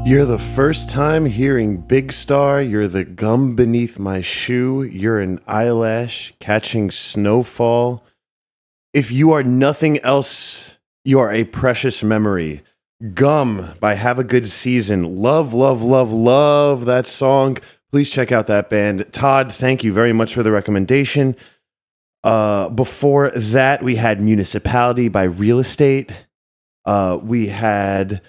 You're the first time hearing Big Star, you're the gum beneath my shoe, you're an eyelash catching snowfall. If you are nothing else, you are a precious memory. Gum by Have a Good Season. Love, love, love, love that song. Please check out that band. Todd, thank you very much for the recommendation. Before that, we had Municipality by Real Estate. We had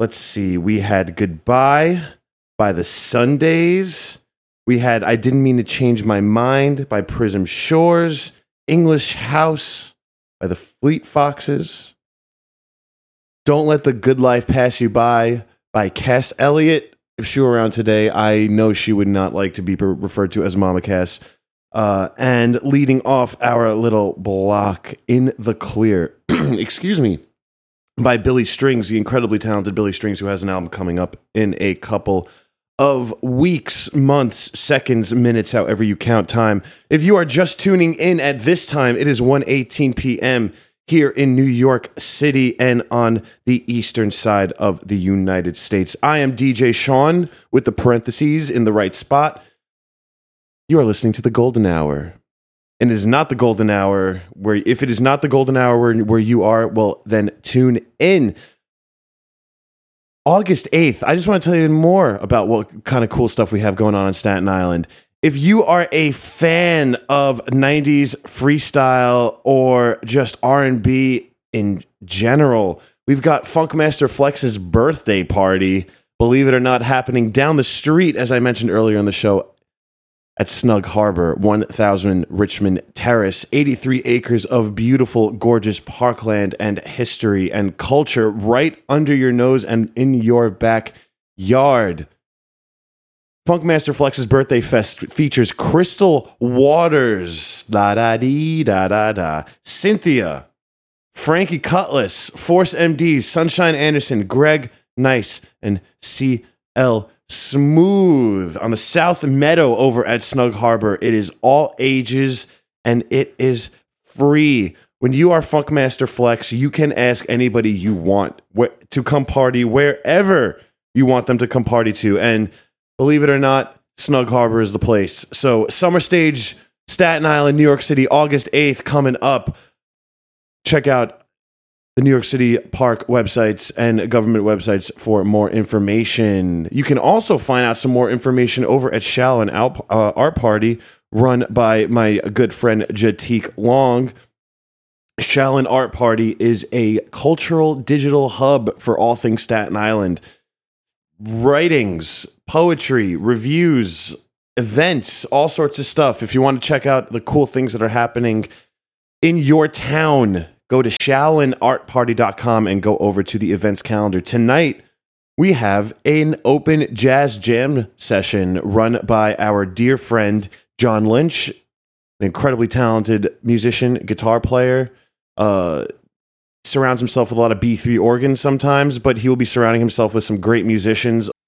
Goodbye by the Sundays. We had I Didn't Mean to Change My Mind by Prism Shores. English House by the Fleet Foxes. Don't Let the Good Life Pass You by Cass Elliot. If she were around today, I know she would not like to be referred to as Mama Cass. And leading off our little block, In the Clear, excuse me, by Billy Strings, the incredibly talented Billy Strings, who has an album coming up in a couple of weeks, months, seconds, minutes, however you count time. If you are just tuning in at this time, it is 1:18 p.m. here in New York City and on the eastern side of the United States. I am DJ Sean with the parentheses in the right spot. You are listening to The Golden Hour. And it is not the golden hour where, if it is not the golden hour where you are, well, then tune in. August 8th, I just want to tell you more about what kind of cool stuff we have going on in Staten Island. If you are a fan of 90s freestyle or just R&B in general, we've got Funkmaster Flex's birthday party, believe it or not, happening down the street, as I mentioned earlier in the show, at Snug Harbor, 1000 Richmond Terrace, 83 acres of beautiful, gorgeous parkland and history and culture right under your nose and in your backyard. Funkmaster Flex's Birthday Fest features Crystal Waters, da-da-dee-da-da-da, Cynthia, Frankie Cutlass, Force MDs, Sunshine Anderson, Greg Nice, and CL Smooth on the South Meadow over at Snug Harbor. It is all ages and it is free. When you are Funkmaster Flex, you can ask anybody you want to come party wherever you want them to come party to. And believe it or not, Snug Harbor is the place. So Summer Stage, Staten Island, New York City, August 8th coming up. Check out the New York City park websites and government websites for more information. You can also find out some more information over at Shallon Art Party, run by my good friend Jatik Long. Shallon Art Party is a cultural digital hub for all things Staten Island. Writings, poetry, reviews, events, all sorts of stuff. If you want to check out the cool things that are happening in your town, go to shallonartparty.com and go over to the events calendar. Tonight, we have an open jazz jam session run by our dear friend John Lynch, an incredibly talented musician, guitar player, surrounds himself with a lot of B3 organs sometimes, but he will be surrounding himself with some great musicians